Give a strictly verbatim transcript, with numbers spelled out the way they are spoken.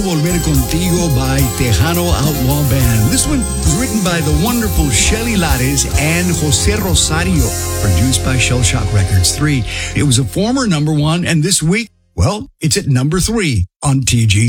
Volver Contigo by Tejano Outlaw Band. This one was written by the wonderful Shelly Lares and Jose Rosario, produced by Shell Shock Records three. It was a former number one, and this week, well, it's at number three on T G